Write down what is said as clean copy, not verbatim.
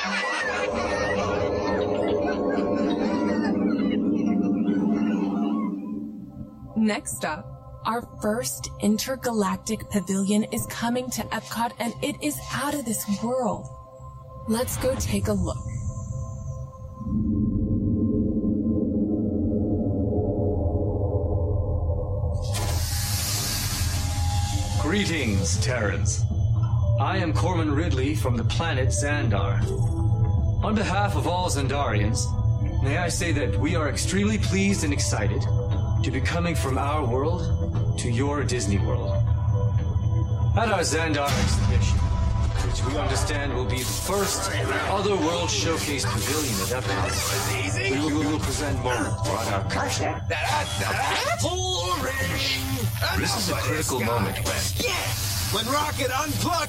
Next up, our first intergalactic pavilion is coming to Epcot, and it is out of this world. Let's go take a look. Greetings, Terrans. I am Corman Ridley from the planet Xandar. On behalf of all Xandarians, may I say that we are extremely pleased and excited to be coming from our world to your Disney World. At our Xandar exhibition, which we understand will be the first Otherworld Showcase Pavilion at Epcot, we will present moments brought our culture. This is a critical moment when Rocket unplugged